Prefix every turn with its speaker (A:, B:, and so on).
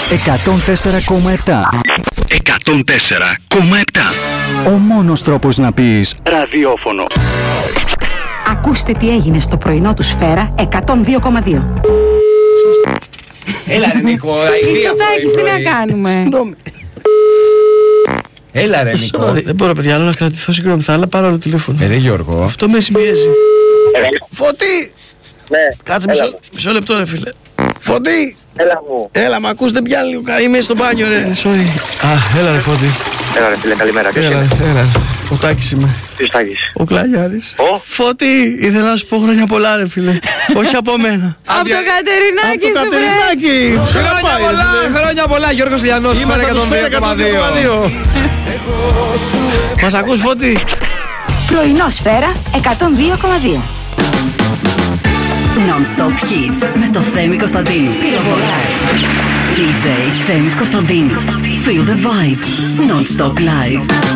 A: 104,7.
B: 104,7.
A: Ο μόνος τρόπος να πεις ραδιόφωνο.
C: Ακούστε τι έγινε στο πρωινό του Σφαίρα 102,2.
D: Έλα ρε Νίκο,
E: Χριστοτάκης, τι να κάνουμε.
D: Έλα ρε Νίκο.
F: Δεν μπορώ παιδιά άλλο να κρατηθώ, συγγνώμη, θα πάρω άλλο τηλέφωνο.
D: Ρε Γιώργο.
F: Αυτό με συμπιέζει. Φωτή!
G: Ναι.
F: Κάτσε μισό λεπτό ρε φίλε. Φωτή!
G: Έλα μου.
F: Έλα, μ' ακούς, δεν πιάνει λίγο. Είμαι στο μπάνιο ρε, sorry. Α, έλα ρε Φωτή.
G: Έλα ρε φίλε, καλημέρα.
F: Έλα. Ο Τάκης είμαι.
G: Τι Τάκης?
F: Ο Κλαγιάρης.
G: Ο.
F: Φωτή, ήθελα να σου πω χρόνια πολλά ρε φίλε. Όχι από μένα.
E: Από το Κατερινάκι
F: Από το
E: σου βρε.
F: Κατερινάκι.
D: Χρόνια πολλά, Γιώργος Λιανός,
F: Είμαστε
D: Σφαίρα
F: στο Σφαίρα
D: 102,2.
F: 102,2. Μας ακούς Φωτή?
C: Πρωινό Σφαίρα 102,2.
H: Non-stop hits με το Θέμη Κωνσταντίνου. Πυροβολά. DJ Θέμης Κωνσταντίνου. Feel the vibe. Non-stop live.